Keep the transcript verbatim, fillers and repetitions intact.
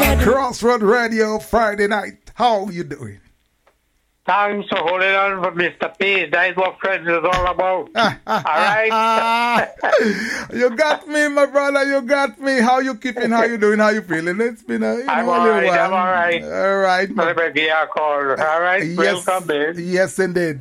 Crossroad Radio Friday night. How you doing? Thanks for holding on for Mister P. That's what friends is all about. All right? You got me, my brother. You got me. How you keeping? How you doing? How you feeling? It's been a, you know, I'm a all little right. while. I'm all right. All right. Let me give you a call. All right? Yes, Welcome, man. yes, indeed.